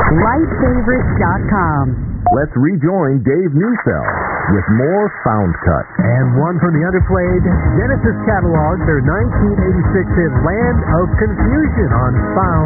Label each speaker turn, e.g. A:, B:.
A: LightFavorites.com.
B: Let's rejoin Dave Neufeld with more Found Cut.
C: And one from the underplayed Genesis catalog, their 1986 hit Land of Confusion on Found